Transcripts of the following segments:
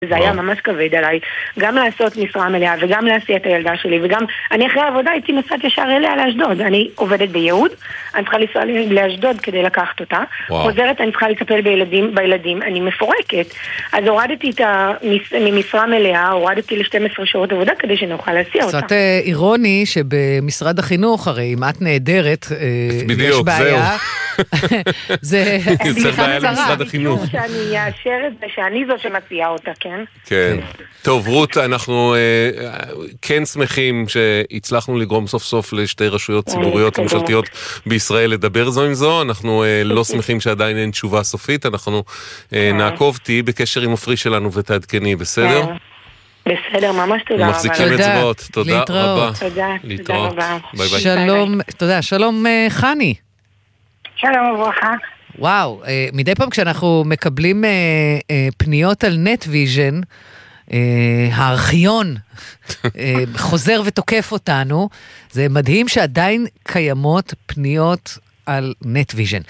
זה היה ממש כבד עליי, גם לעשות משרה מלאה וגם להסיע את הילדה שלי, וגם אני אחרי העבודה הייתי נוסעת ישר אליה לאשדוד. אני עובדת ביהוד, אני צריכה לנסוע לאשדוד כדי לקחת אותה, חוזרת, אני צריכה לטפל בילדים, אני מפורקת. אז הורדתי ממשרה מלאה, הורדתי ל12 שעות עבודה כדי שנוכל להסיע אותה. קצת אירוני שבמשרד החינוך, הרי אם את נהדרת, יש בעיה. זה סליחה קצרה. שאני אאשר את זה, שאני זו שמציעה אותה, כן? כן. טוב, רות, אנחנו כן שמחים שהצלחנו לגרום סוף סוף לשתי רשויות ציבוריות וממשלתיות בישראל לדבר זו עם זו. אנחנו לא שמחים שעדיין אין תשובה סופית. אנחנו נעקוב, תהי בקשר עם הפרי שלנו ותעדכני, בסדר? בסדר, ממש תודה רבה. מחזיקים אצבעות, תודה רבה. תודה רבה. ביי ביי. שלום, תודה, שלום חני. שלום וברכה. וואו, מדי פעם כשאנחנו מקבלים פניות על נטוויז'ן, הארכיון חוזר ותוקף אותנו, זה מדהים שעדיין קיימות פניות על נטוויז'ן.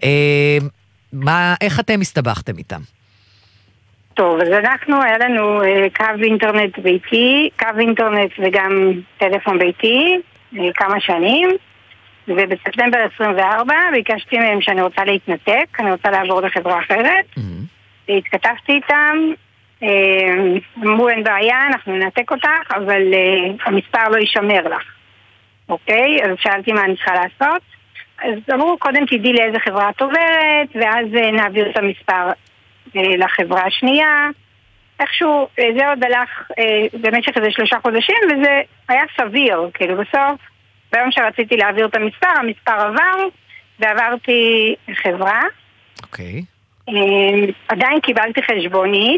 איך אתם הסתבכתם איתם? טוב, אז היה לנו קו אינטרנט ביתי, קו אינטרנט וגם טלפון ביתי, כמה שנים, ובספטמבר 24 ביקשתי מהם שאני רוצה להתנתק, אני רוצה לעבור לחברה אחרת, והתכתבתי איתם, אמרו אין בעיה, אנחנו ננתק אותך, אבל המספר לא יישמר לך, אוקיי? אז שאלתי מה אני צריכה לעשות, אז אמרו קודם תדעי לאיזה חברה את עוברת, ואז נעביר את המספר לחברה השנייה. איכשהו זה עוד הלך במשך איזה 3 חודשים, וזה היה סביר, כאילו בסוף ביום שרציתי להעביר את המספר עבר, ועברתי חברה. אוקיי. עדיין קיבלתי חשבונית,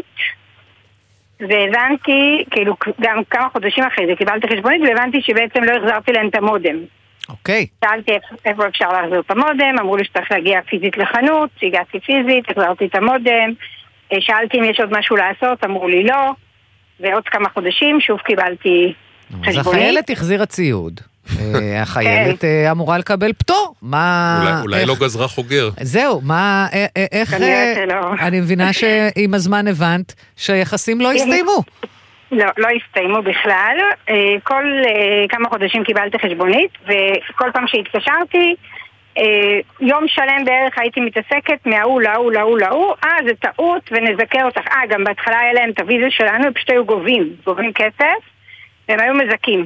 והבנתי, כאילו גם כמה חודשים אחרי זה קיבלתי חשבונית, והבנתי שבעצם לא החזרתי להם את המודם. אוקיי. שאלתי איפה אפשר להחזיר את המודם, אמרו לי שצריך להגיע פיזית לחנות, הגעתי פיזית, החזרתי את המודם, שאלתי אם יש עוד משהו לעשות, אמרו לי לא, ועוד כמה חודשים שוב קיבלתי חשבונית. אז החיילת החזירה ציוד. החיילת אמורה לקבל פטור. אולי לא גזרה חוגר. זהו, איך... אני מבינה שעם הזמן הבנת שהיחסים לא הסתיימו. לא הסתיימו בכלל. כל כמה חודשים קיבלתי חשבונית, וכל פעם שהתקשרתי, יום שלם בערך הייתי מתעסקת מההוא להוא, זה טעות ונזכר אותך. גם בהתחלה היה להם את הוויזה שלנו, הם פשוט היו גובים כסף, והם היו מזכים.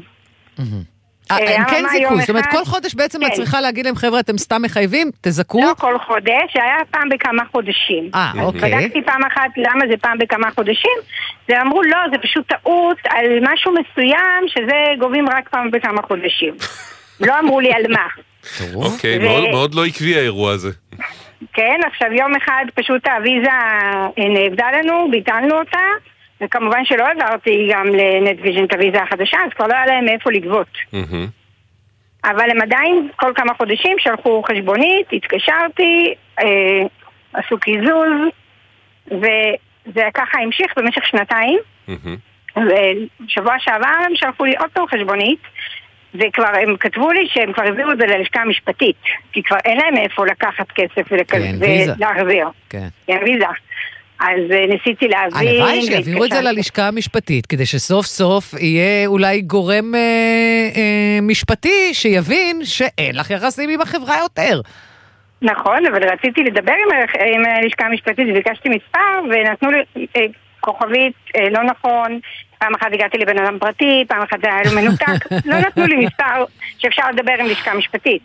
הם כן זיקו, זאת אומרת כל חודש בעצם את צריכה להגיד להם חבר'ה אתם סתם מחייבים, תזכו? לא כל חודש, היה פעם בכמה חודשים. אוקיי. בדקתי פעם אחת למה זה פעם בכמה חודשים, ואמרו לא, זה פשוט טעות על משהו מסוים שזה גובים רק פעם בכמה חודשים. לא אמרו לי על מה. אוקיי, מאוד לא עקבי האירוע הזה. כן, עכשיו יום אחד פשוט הוויזה נעבדה לנו, ביטלנו אותה, וכמובן שלא עברתי גם לנטוויז'ן את הוויזה החדשה, אז כבר לא היה להם מאיפה לגבות. אבל הם עדיין כל כמה חודשים שלחו חשבונית, התקשרתי, עשו קיזוז, וזה ככה המשיך במשך 2 ושבוע שעבר הם שלחו לי עוד פעם חשבונית, וכבר הם כתבו לי שהם כבר הביאו את זה ללשכה המשפטית, כי כבר אין להם מאיפה לקחת כסף ולהחזיר. כן, ויזה. אז ניסיתי להבין... הלוואי שיעבירו את זה ללשכה המשפטית, כדי שסוף סוף יהיה אולי גורם משפטי שיבין שאין לך יחסים עם החברה יותר. נכון, אבל רציתי לדבר עם הלשכה המשפטית, וביקשתי מספר, ונתנו לי כוכבית לא נכון, פעם אחת הגעתי לבן אדם פרטי, פעם אחת זה היה לו מנותק, לא נתנו לי מספר שאפשר לדבר עם לשכה משפטית.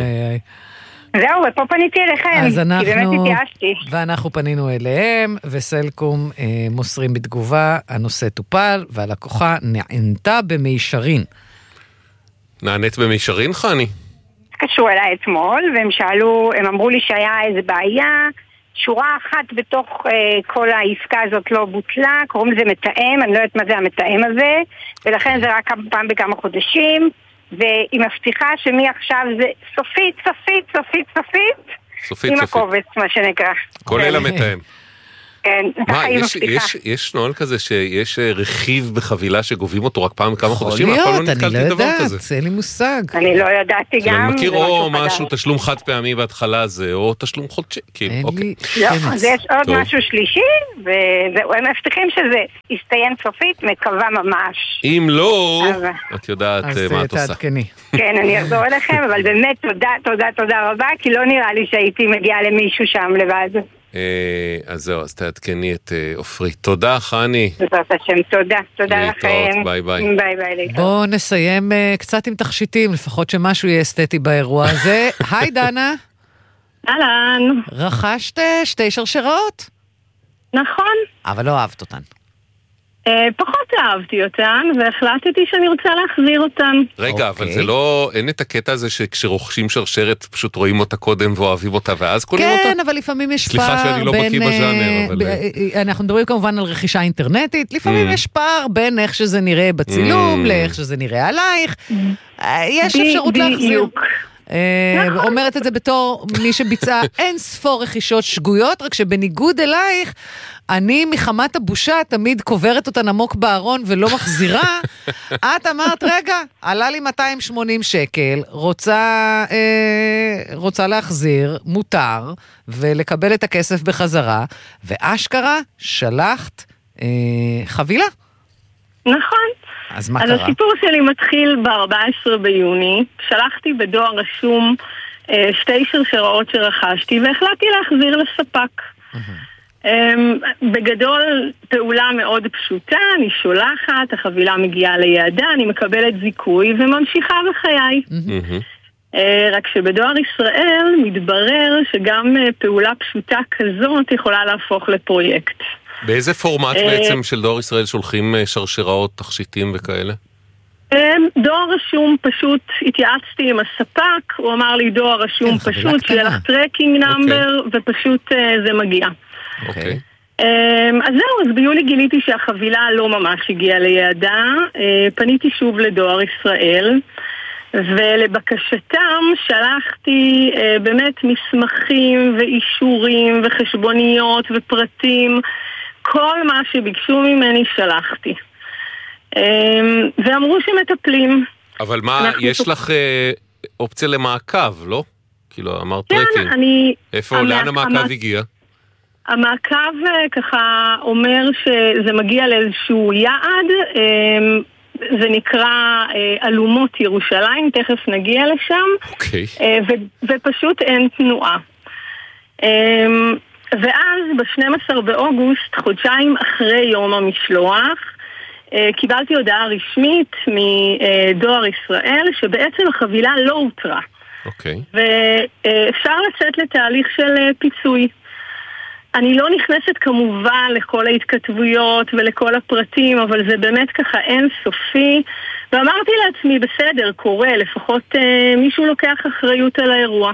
זהו, ופה פניתי אליכם, כי באמת התייאשתי. ואנחנו פנינו אליהם, וסלקום מוסרים בתגובה, הנושא טופל, והלקוחה נענתה במישרין. נענית במישרין, חני? התקשרו אליי אתמול, והם שאלו, הם אמרו לי שהיה איזה בעיה, שורה אחת בתוך כל העסקה הזאת לא בוטלה, קוראים לזה מתאם, אני לא יודעת מה זה המתאם הזה, ולכן זה רק פעם בכמה חודשים, והיא מבטיחה שמעכשיו זה סופית, עם הקובץ, מה שנקרא. כולל המתאם. כן, מה, יש נוהל כזה שיש רכיב בחבילה שגובים אותו רק פעם בכמה חודשים? יכול להיות, אני לא יודעת, אין לי מושג. אני לא ידעתי גם. אני מכיר או משהו, תשלום חד פעמי בהתחלה זה, או תשלום חודשי. לא, אז יש עוד משהו שלישי, והם מבטיחים שזה יסתיים סופית, מקווה ממש. אם לא, את יודעת מה את עושה. כן, אני אחזור אליכם, אבל באמת תודה רבה, כי לא נראה לי שהייתי מגיעה למישהו שם לבד. אז זהו, אז תעדכני את אופרי. תודה, חני. בעזרת השם, תודה לכם. ביי ביי. ביי. בואו נסיים קצת עם תכשיטים, לפחות שמשהו יהיה אסתטי באירוע הזה. היי דנה. אהלן. רכשת 2 שרשראות? נכון. אבל לא אהבת אותן. פחות אהבתי אותן, והחלטתי שאני רוצה להחזיר אותן. רגע, אבל זה לא, אין את הקטע הזה שכשרוכשים שרשרת פשוט רואים אותה קודם ואוהבים אותה ואז קונים אותה? כן, אבל לפעמים יש פער בין... סליחה שאני לא בקיא בז'אנר, אבל... אנחנו מדברים כמובן על רכישה אינטרנטית, לפעמים יש פער בין איך שזה נראה בצילום, לאיך שזה נראה עלייך. יש אפשרות להחזיר. אומרת את זה בתור מי שביצעה אין ספור רכישות שגויות, רק שבניגוד אלייך, אני מחמת הבושה תמיד קוברת אותה עמוק בארון ולא מחזירה. את אמרת, רגע, עלה לי 280 שקל, רוצה להחזיר, מותר, ולקבל את הכסף בחזרה, ואשכרה שלחת חבילה. נכון. אז מה קרה? אז הסיפור שלי מתחיל ב-14 ביוני, שלחתי בדואר רשום 2 שרשראות שרכשתי, והחלטתי להחזיר לספק. בגדול, פעולה מאוד פשוטה, אני שולחת, החבילה מגיעה ליעדה, אני מקבלת זיכוי וממשיכה בחיי. רק שבדואר ישראל מתברר שגם פעולה פשוטה כזאת יכולה להפוך לפרויקט. באיזה פורמט בעצם של דואר ישראל שולחים שרשראות, תכשיטים וכאלה? דואר רשום פשוט, התייעצתי עם הספק, הוא אמר לי דואר רשום פשוט, שיהיה לך טרקינג נאמבר, ופשוט זה מגיע. אוקיי. אז זהו, אז ביולי גיליתי שהחבילה לא ממש הגיעה ליעדה, פניתי שוב לדואר ישראל, ולבקשתם שלחתי באמת מסמכים ואישורים וחשבוניות ופרטים, כל מה שביקשו ממני שלחתי. ואמרו שמטפלים. אבל מה, יש לך אופציה למעקב, לא? כאילו, אמרת טרקינג. איפה, לאן המעקב הגיע? המעקב ככה אומר שזה מגיע לאיזשהו יעד, זה נקרא אלומות ירושלים, תכף נגיע לשם. אוקיי. ופשוט אין תנועה. ואז ב-12 באוגוסט, חודשיים אחרי יום המשלוח, קיבלתי הודעה רשמית מדואר ישראל שבעצם החבילה לא הותרה. אוקיי. ואפשר לצאת לתהליך של פיצוי. אני לא נכנסת כמובן לכל ההתכתבויות ולכל הפרטים, אבל זה באמת ככה אין סופי. ואמרתי לעצמי, בסדר, קורה, לפחות מישהו לוקח אחריות על האירוע.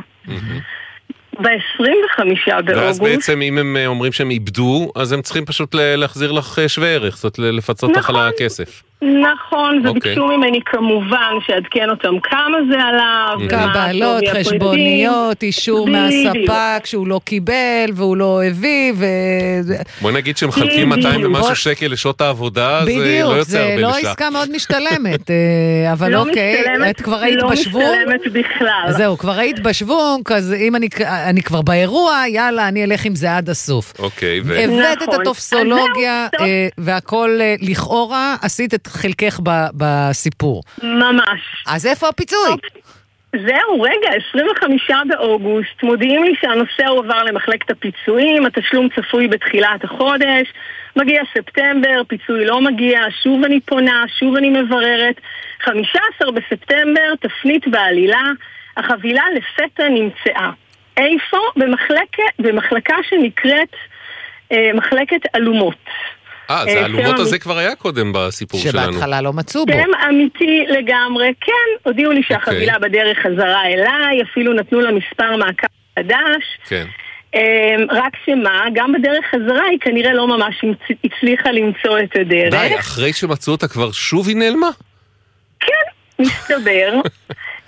ב-25 באוגוסט. ואז בעצם אם הם אומרים שהם איבדו, אז הם צריכים פשוט להחזיר לך שווה ערך, זאת לפצות לך על הכסף. נכון, וביקשו ממני כמובן שעדכן אותם כמה זה עליו. קבלות, חשבוניות, אישור מהספק שהוא לא קיבל והוא לא הביא. בואי נגיד שמחלקים 200 ומשהו שקל לשעות העבודה, זה לא יוצא הרבה לשעה. בדיוק, זה לא עסקה מאוד משתלמת, אבל אוקיי, את כבר היית בשוונק. לא משתלמת בכלל. זהו, כבר היית בשוונק, אז אם אני כבר באירוע, יאללה, אני אלך עם זה עד הסוף. אוקיי. הבאת את הטופסולוגיה והכל לכאורה, עשית את חלקך בסיפור. ממש. אז איפה הפיצוי? זהו, רגע, 25 באוגוסט, מודיעים לי שהנושא עובר למחלקת הפיצויים, התשלום צפוי בתחילת החודש, מגיע ספטמבר, פיצוי לא מגיע, שוב אני פונה, שוב אני מבררת, 15 בספטמבר, תפנית בעלילה, החבילה לפתע נמצאה. איפה? במחלקה שנקראת מחלקת אלומות. זה אלומות הזה כבר היה קודם בסיפור שלנו. שבהתחלה לא מצאו בו. שם אמיתי לגמרי, כן. הודיעו לי שהחבילה בדרך חזרה אליי, אפילו נתנו לה מספר מעקב חדש. כן. רק שמה, גם בדרך חזרה היא כנראה לא ממש הצליחה למצוא את הדרך. די, אחרי שמצאו אותה כבר שוב היא נעלמה? כן, מסתבר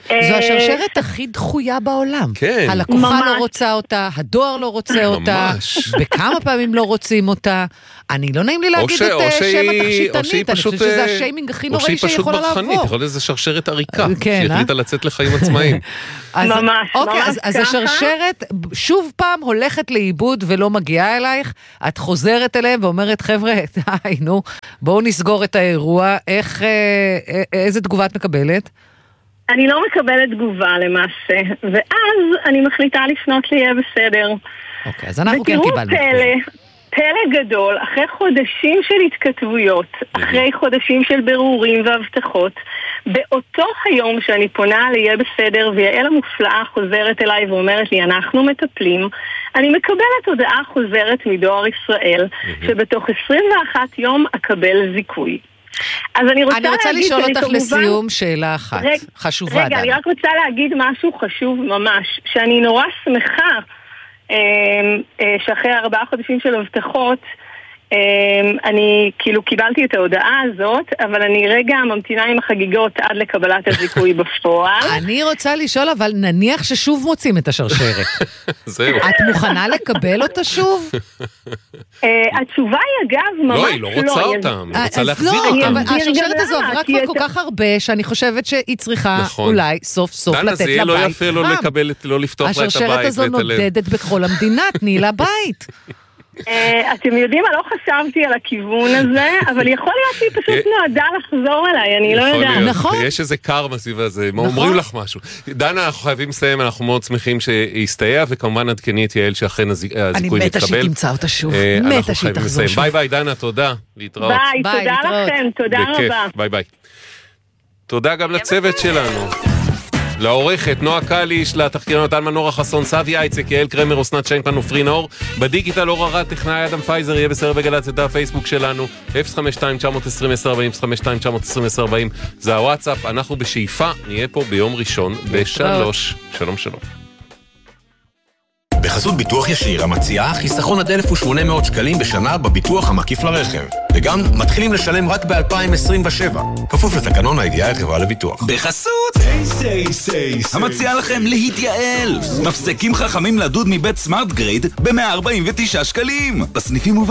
זו השרשרת הכי דחויה בעולם. כן. הלקוחה לא רוצה אותה, הדואר לא רוצה אותה, בכמה פעמים לא רוצים אותה. אני לא נעים לי להגיד את שם התכשיטנית, אני חושבת שזה השיימינג הכי נוראי שיכולה לעבור. או שהיא פשוט ברחנית, יכול להיות איזה שרשרת עריקה, שהחליטה לצאת לחיים עצמאיים. ממש, אוקיי, ממש אז השרשרת שוב פעם הולכת לאיבוד ולא מגיעה אלייך, את חוזרת אליהם ואומרת, חבר'ה, די, נו, בואו נסגור את האירוע, איזה תגובה את מקבלת? אני לא מקבלת תגובה למעשה, ואז אני מחליטה לפנות לי יהיה בסדר. אוקיי, אז אנחנו כן קיבלנו. פלא גדול, אחרי חודשים של התכתבויות, אחרי חודשים של ברורים והבטחות, באותו היום שאני פונה ליהיה בסדר ויעל המופלאה חוזרת אליי ואומרת לי אנחנו מטפלים, אני מקבלת הודעה חוזרת מדואר ישראל שבתוך 21 יום אקבל זיכוי. אז אני רוצה לשאול אותך לסיום שאלה אחת חשובה. רגע, אני רק רוצה להגיד משהו חשוב ממש, שאני נורא שמחה שאחרי 4 חודשים של הבטחות אני כאילו קיבלתי את ההודעה הזאת, אבל אני רגע ממתינה עם החגיגות עד לקבלת הזיכוי בפועל. אני רוצה לשאול, אבל נניח ששוב מוצאים את השרשרת. זהו. את מוכנה לקבל אותה שוב? התשובה היא אגב ממש לא. לא, היא לא רוצה אותם, היא רוצה להחזיר אותם. השרשרת הזו עברה כבר כל כך הרבה, שאני חושבת שהיא צריכה אולי סוף סוף לתת לה בית. דנה, זה יהיה לא יפה לא לקבל, לא לפתוח לה את הבית. השרשרת הזו נודדת בכל המדינה, תני לה בית. אתם יודעים, אני לא חשבתי על הכיוון הזה, אבל יכול להיות שהיא פשוט נועדה לחזור אליי, אני לא יודעת. נכון. יש איזה קר מסביב הזה, אומרים לך משהו. דנה, אנחנו חייבים לסיים, אנחנו מאוד שמחים שיסתייע, וכמובן עדכני את יעל שאכן הזיכוי מתקבל. אני מתה שהיא תמצא אותה שוב, מתה שהיא תחזור שוב. ביי ביי דנה, תודה, להתראות. ביי, תודה לכם, תודה רבה. ביי ביי. תודה גם לצוות שלנו. לעורכת נועה קליש, לתחקירנות אלמה נורה חסון, סבי אייצק, יעל קרמר, אסנת שיינפן ופרי נאור, בדיגיטל אור הרד, טכנאי אדם פייזר, יהיה בסדר בגל"צ, את הפייסבוק שלנו, 052-920-1040, 052-920-1040, זה הוואטסאפ, אנחנו בשאיפה, נהיה פה ביום ראשון, ב3, שלום שלום. בחסות ביטוח ישיר המציעה חיסכון עד 1,800 שקלים בשנה בביטוח המקיף לרכב. וגם מתחילים לשלם רק ב-2027. כפוף לתקנון הידיעה החברה לביטוח. בחסות המציעה לכם להתייעל. מפסקים חכמים לדוד מבית סמארט גריד ב-149 שקלים. בסניפים